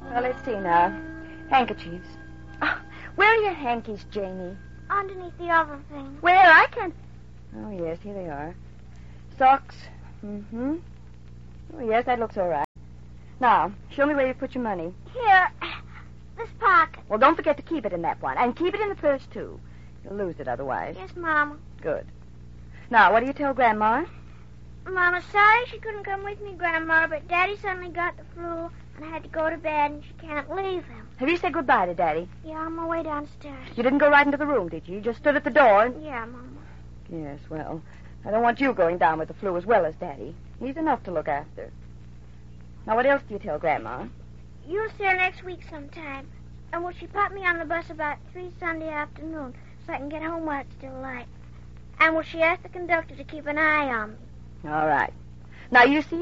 Well, let's see now. Handkerchiefs. Oh, where are your hankies, Janie? Underneath the other thing. Where? I can't... Oh, yes, here they are. Socks. Mm-hmm. Oh, yes, that looks all right. Now, show me where you put your money. Here, this pocket. Well, don't forget to keep it in that one. And keep it in the purse, too. You'll lose it otherwise. Yes, Mama. Good. Now, what do you tell Grandma? Mama, sorry she couldn't come with me, Grandma, but Daddy suddenly got the flu, and I had to go to bed, and she can't leave him. Have you said goodbye to Daddy? Yeah, on my way downstairs. You didn't go right into the room, did you? You just stood at the door and... Yeah, Mama. Yes, well, I don't want you going down with the flu as well as Daddy. He's enough to look after. Now, what else do you tell Grandma? You'll see her next week sometime. And will she put me on the bus about 3 Sunday afternoon so I can get home while it's still light? And will she ask the conductor to keep an eye on me? All right. Now, you see,